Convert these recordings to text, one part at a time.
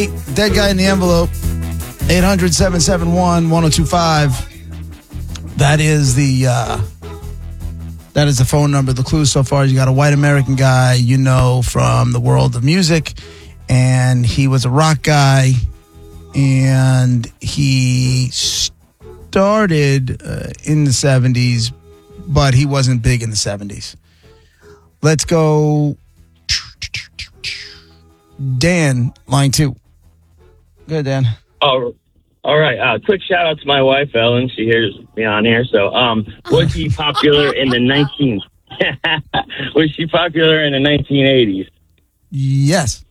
Dead Guy in the Envelope. 800-771-1025. That is the phone number. The clue so far is you got a white American guy you know from the world of music, and he was a rock guy, and he started in the 70s, but he wasn't big in the 70s. Let's go Dan, line 2. Good, Dan. Oh, all right. Quick shout out to my wife, Ellen. She hears me on here. So, was he popular in the Was she popular in the 1980s? Yes.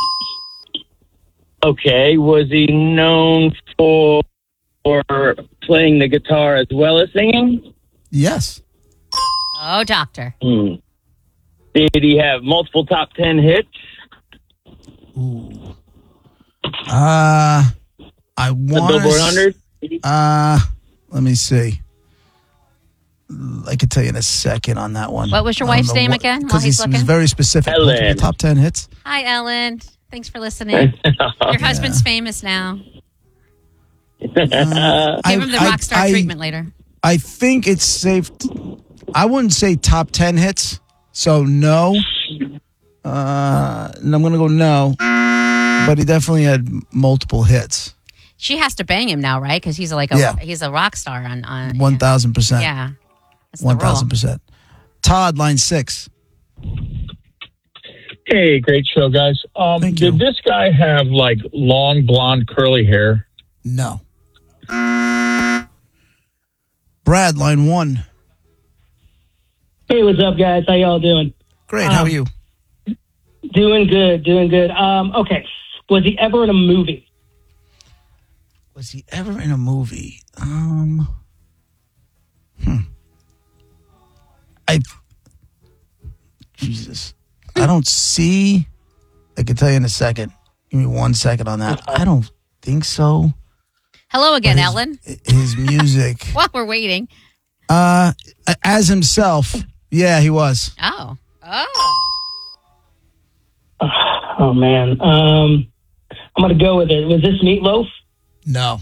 Okay. Was he known for playing the guitar as well as singing? Yes. Oh, doctor. Did he have multiple top 10 hits? Ooh. I want the Billboard 100. Let me see. I could tell you in a second on that one. What was your wife's name again? Because he's very specific. Ellen. Top 10 hits. Hi, Ellen. Thanks for listening. Your husband's famous now. Give him the rock star treatment later. I think it's safe. I wouldn't say top 10 hits, so no. And I'm going to go no. But he definitely had multiple hits. She has to bang him now, right? Because he's he's a rock star on 1,000%. Yeah. 1,000%. Todd, line 6. Hey, great show, guys. Thank you. Did this guy have like long blonde curly hair? No. Brad, line 1. Hey, what's up, guys? How y'all doing? Great. How are you? Doing good. Okay. Was he ever in a movie? Was he ever in a movie? Jesus. I don't see. I can tell you in a second. Give me 1 second on that. I don't think so. Hello again, Ellen. His music. While we're waiting. As himself. Yeah, he was. Oh. Oh, man. I'm going to go with it. Was this Meatloaf? No.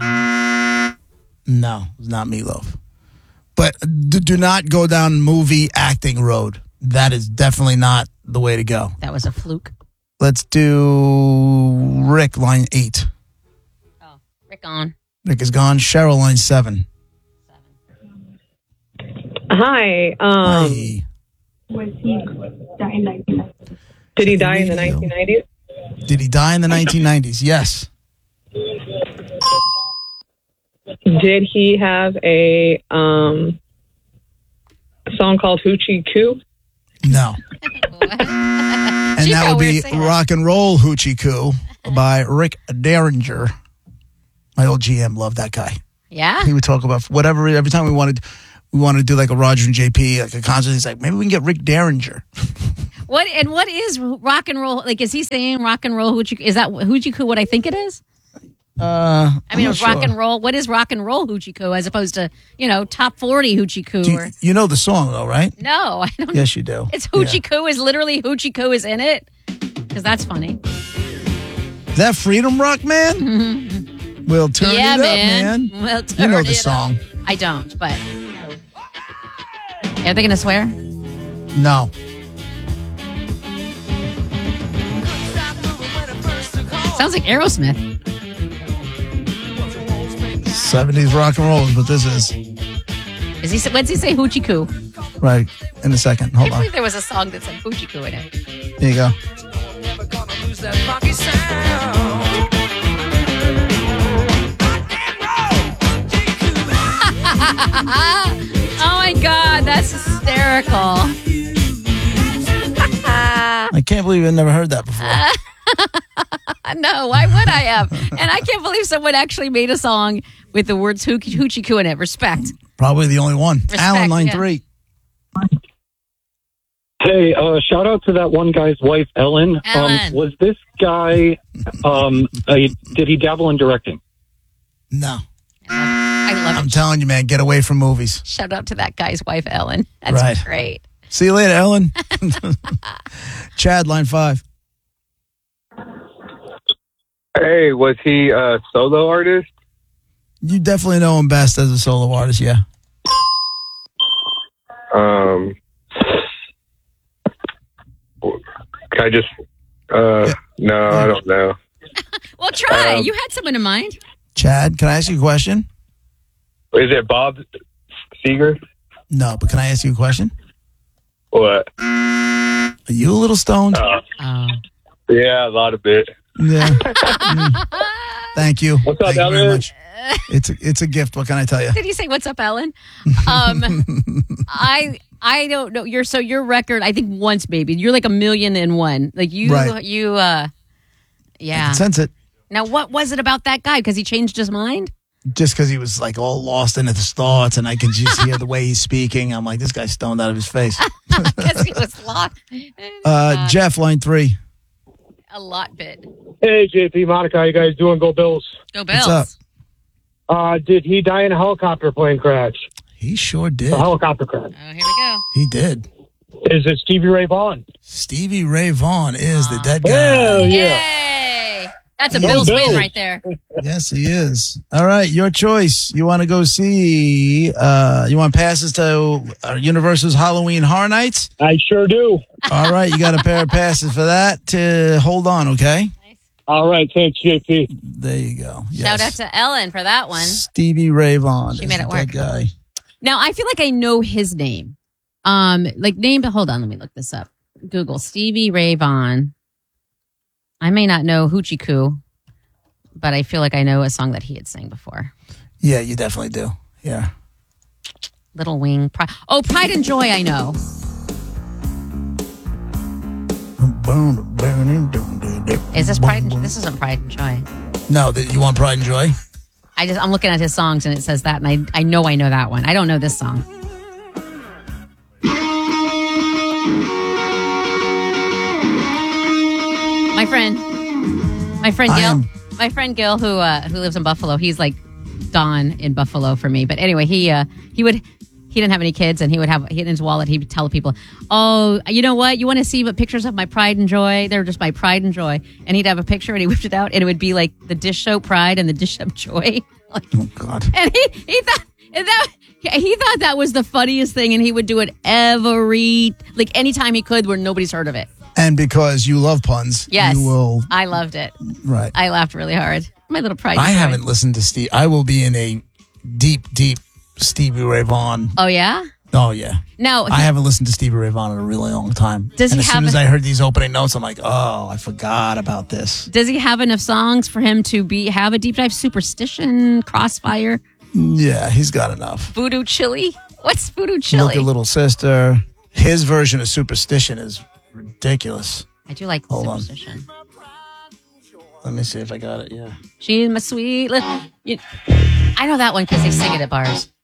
No, it's not Meatloaf. But do not go down movie acting road. That is definitely not the way to go. That was a fluke. Let's do Rick, line 8. Oh, Rick on. Rick is gone. Cheryl, line 7. Hi. Hi. Was he die in 1990? Did he die in the 1990s? Did he die in the 1990s? Yes. Did he have a song called Hoochie Coo? No. And that would be Rock and Roll Hoochie Coo by Rick Derringer. My old GM loved that guy. Yeah? He would talk about whatever, every time we wanted to do like a Roger and JP, like a concert, he's like, maybe we can get Rick Derringer. What is rock and roll? Like, is he saying rock and roll Hoochie? Is that Hoochie Coo what I think it is? Rock and roll. What is rock and roll Hoochie Coo as opposed to, top 40 Hoochie Coo? You know the song though, right? No, I don't. Yes, you do. It's Hoochie Coo is literally Hoochie Coo is in it? Because that's funny. Is that Freedom Rock, man? Mm-hmm. We'll turn it up, man. We'll turn you know the it song. Up. I don't, but. Are they going to swear? No. Sounds like Aerosmith. 70s rock and roll is what this is. What's he say? Hoochie Coo. Right. In a second. Hold I on. believe there was a song that said Hoochie Coo in it. There you go. Oh my God, that's hysterical. I can't believe I've never heard that before. No, why would I have? And I can't believe someone actually made a song with the words Hoochie Coo in it. Respect. Probably the only one. Respect, Alan, line 3. Hey, shout out to that one guy's wife, Ellen. Was this guy, did he dabble in directing? No. I love it. I'm telling you, man, get away from movies. Shout out to that guy's wife, Ellen. That's great. See you later, Ellen. Chad, line 5. Hey, was he a solo artist? You definitely know him best as a solo artist, yeah. Can I just? No, I don't know. Well, try. You had someone in mind. Chad, can I ask you a question? Is it Bob Seger? No, but can I ask you a question? What? Are you a little stoned? Yeah, a lot of it. Yeah. Thank you. What's up, Thank you very Ellen? much. It's a gift. What can I tell you? Did he say what's up, Ellen? I don't know. Your record, I think once maybe. You're like 1,000,001. Like you Right. I I can sense it. Now what was it about that guy? Because he changed his mind? Just because he was like all lost into his thoughts, and I can just hear the way he's speaking. I'm like, this guy's stoned out of his face. Because he was lost. Jeff, line 3. A lot bit. Hey, JP, Monica, how you guys doing? Go Bills. Go Bills. What's up? Did he die in a helicopter plane crash? He sure did. A helicopter crash. Oh, here we go. He did. Is it Stevie Ray Vaughan? Stevie Ray Vaughan is the dead guy. Hell yeah. Yay! That's a Bills win right there. Yes, he is. All right, your choice. You want to go see, you want passes to Universal's Halloween Horror Nights? I sure do. All right, you got a pair of passes for that to hold on, okay? All right, thanks, JP. There you go. Yes. Shout out to Ellen for that one. Stevie Ray Vaughan. She is made it the work. dead guy. Now I feel like I know his name. Hold on, let me look this up. Google Stevie Ray Vaughan. I may not know Hoochie Coo, but I feel like I know a song that he had sang before. Yeah, you definitely do. Yeah. Little Wing. Pride and Joy, I know. Is this Pride and Joy? This isn't Pride and Joy. No, you want Pride and Joy? I'm looking at his songs and it says that, and I know that one. I don't know this song. My friend Gil, who lives in Buffalo, he's like Don in Buffalo for me. But anyway, he didn't have any kids, and he in his wallet, he would tell people, "Oh, you know what? You want to see pictures of my Pride and Joy? They're just my Pride and Joy." And he'd have a picture, and he whipped it out, and it would be like the dish soap Pride and the dish soap Joy. Oh God! And he thought that was the funniest thing, and he would do it anytime he could, where nobody's heard of it. And because you love puns, Yes, you will. I loved it. Right. I laughed really hard. My little Pride. I haven't listened to Steve. I will be in a deep Stevie Ray Vaughan. Oh yeah. Oh yeah. No, I haven't listened to Stevie Ray Vaughan in a really long time. Does he as have soon as I heard these opening notes, I'm like, oh, I forgot about this. Does he have enough songs for him to have a deep dive? Superstition, Crossfire. Yeah, he's got enough. Voodoo Chili. What's Voodoo Chili? Look at Little Sister. His version of Superstition is ridiculous. I do like Superstition. Let me see if I got it. Yeah. She's my sweet little. I know that one because they sing it at bars.